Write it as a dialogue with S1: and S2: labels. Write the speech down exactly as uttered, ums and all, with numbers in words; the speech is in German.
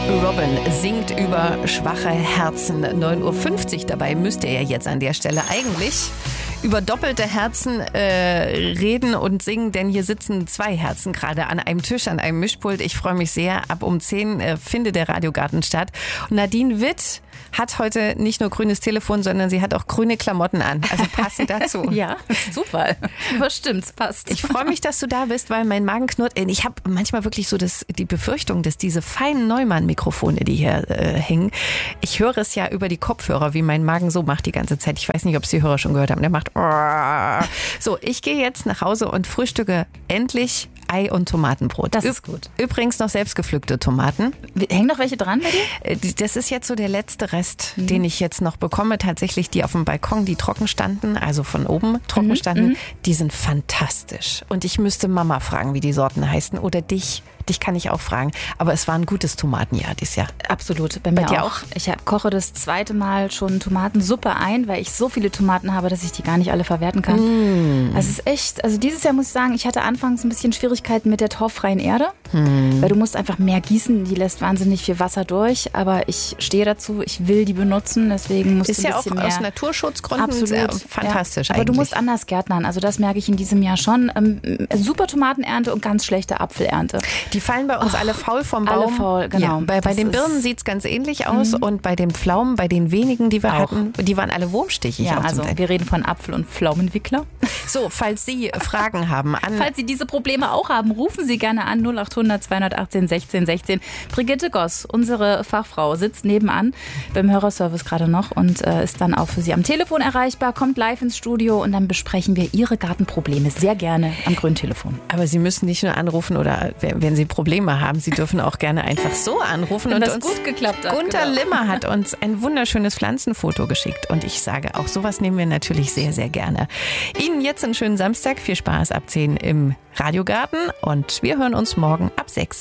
S1: Robin singt über schwache Herzen. neun Uhr fünfzig, dabei müsste er jetzt an der Stelle eigentlich über doppelte Herzen äh, reden und singen, denn hier sitzen zwei Herzen gerade an einem Tisch, an einem Mischpult. Ich freue mich sehr. Ab um zehn äh, findet der Radiogarten statt. Und Nadine Witt hat heute nicht nur grünes Telefon, sondern sie hat auch grüne Klamotten an. Also passend dazu.
S2: Ja, Zufall. Aber stimmt's, passt.
S1: Ich freue mich, dass du da bist, weil mein Magen knurrt. Ich habe manchmal wirklich so das, die Befürchtung, dass diese feinen Neumann-Mikrofone, die hier äh, hängen, ich höre es ja über die Kopfhörer, wie mein Magen so macht die ganze Zeit. Ich weiß nicht, ob es die Hörer schon gehört haben. Der macht so, ich gehe jetzt nach Hause und frühstücke endlich Ei und Tomatenbrot.
S2: Das ist gut.
S1: Übrigens noch selbstgepflückte Tomaten.
S2: Hängen noch welche dran bei dir?
S1: Das ist jetzt so der letzte Rest,
S2: mhm.
S1: den ich jetzt noch bekomme. Tatsächlich die auf dem Balkon, die trocken standen, also von oben trocken standen. Mhm. Die sind fantastisch. Und ich müsste Mama fragen, wie die Sorten heißen. Oder dich. Dich kann ich auch fragen. Aber es war ein gutes Tomatenjahr dieses Jahr.
S2: Absolut. Bei mir
S1: Bei dir
S2: auch. auch. Ich koche das zweite Mal schon Tomatensuppe ein, weil ich so viele Tomaten habe, dass ich die gar nicht alle verwerten kann.
S1: Mm.
S2: Also es ist echt, also dieses Jahr muss ich sagen, ich hatte anfangs ein bisschen Schwierigkeiten mit der torffreien Erde, mm. weil du musst einfach mehr gießen. Die lässt wahnsinnig viel Wasser durch. Aber ich stehe dazu, ich will die benutzen. Deswegen muss
S1: ist
S2: ein
S1: ja
S2: bisschen
S1: auch
S2: mehr.
S1: Aus Naturschutzgründen
S2: Absolut.
S1: Sehr fantastisch
S2: ja. Aber
S1: eigentlich.
S2: du musst anders gärtnern. Also das merke ich in diesem Jahr schon. Ähm, super Tomatenernte und ganz schlechte Apfelernte.
S1: Die fallen bei uns oh, alle faul vom Baum.
S2: Alle faul, genau.
S1: Ja, bei bei den Birnen sieht es ganz ähnlich aus mhm. und bei den Pflaumen, bei den wenigen, die wir auch. hatten, die waren alle wurmstichig.
S2: Ja,
S1: auch
S2: also wir reden von Apfel- und Pflaumenwickler.
S1: So, falls Sie Fragen haben. An
S2: falls Sie diese Probleme auch haben, rufen Sie gerne an null achthundert zweihundertachtzehn sechzehn sechzehn. Brigitte Goss, unsere Fachfrau, sitzt nebenan beim Hörerservice gerade noch und äh, ist dann auch für Sie am Telefon erreichbar, kommt live ins Studio und dann besprechen wir Ihre Gartenprobleme sehr gerne am grünen Telefon.
S1: Aber Sie müssen nicht nur anrufen oder wenn Sie Probleme haben, Sie dürfen auch gerne einfach so anrufen.
S2: Wenn
S1: und
S2: das
S1: uns
S2: gut geklappt hat.
S1: Gunther
S2: genau.
S1: Limmer hat uns ein wunderschönes Pflanzenfoto geschickt und ich sage auch, sowas nehmen wir natürlich sehr, sehr gerne. Ihnen jetzt einen schönen Samstag, viel Spaß ab zehn im Radiogarten und wir hören uns morgen ab sechs.